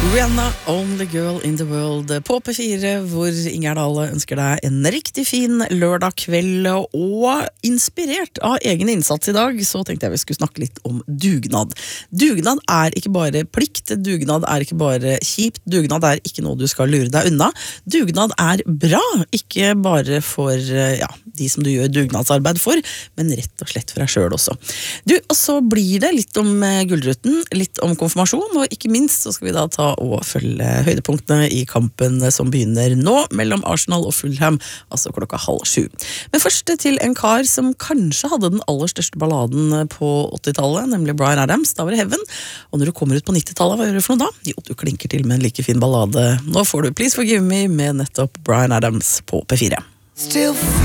Rihanna, Only Girl in the World på P4, hvor Ingjerd Dale ønsker deg en riktig fin lørdag kveld, og inspirert av egen innsats I dag, så tenkte jeg vi skulle snakke litt om dugnad. Dugnad er ikke bare plikt, dugnad er ikke bare kjipt, dugnad er ikke noe du skal lure deg unna. Dugnad er bra, ikke bare for de som du gjør dugnadsarbeid for, men rett og slett for deg selv også. Og så blir det litt om Gullruten, litt om konfirmasjon, og ikke minst så skal vi da ta og følge høydepunktene I kampen som begynner nå mellom Arsenal og Fulham, altså 6:30. Men først til en kar som kanskje hadde den aller største balladen på 80-tallet, nemlig Bryan Adams, da var det Heaven. Og når du kommer ut på 90-tallet, hva gjør du for noe da? Jo, du klinker til med en like fin ballade. Nå får du Please Forgive Me med nettopp Bryan Adams på P4.